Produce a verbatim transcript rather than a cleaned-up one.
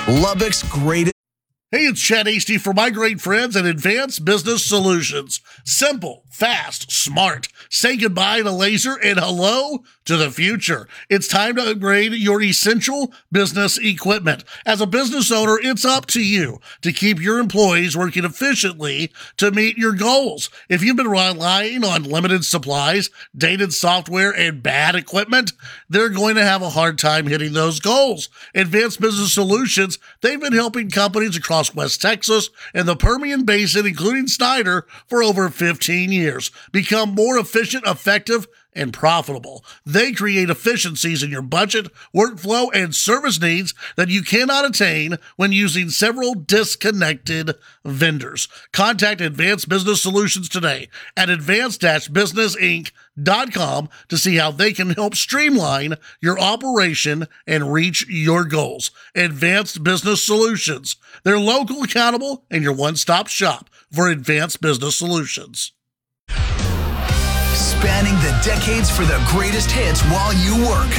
Lubbock's greatest. Hey, it's Chad Hasty for my great friends at Advanced Business Solutions. Simple, fast, smart. Say goodbye to laser and hello to the future. It's time to upgrade your essential business equipment. As a business owner, it's up to you to keep your employees working efficiently to meet your goals. If you've been relying on limited supplies, dated software, and bad equipment, they're going to have a hard time hitting those goals. Advanced Business Solutions, they've been helping companies across West Texas and the Permian Basin, including Snyder, for over fifteen years, become more efficient, effective, and profitable. They create efficiencies in your budget, workflow, and service needs that you cannot attain when using several disconnected vendors. Contact Advanced Business Solutions today at advanced business inc dot com to see how they can help streamline your operation and reach your goals. Advanced Business Solutions. They're local, accountable, and your one-stop shop for Advanced Business Solutions. Spanning the decades for the greatest hits while you work.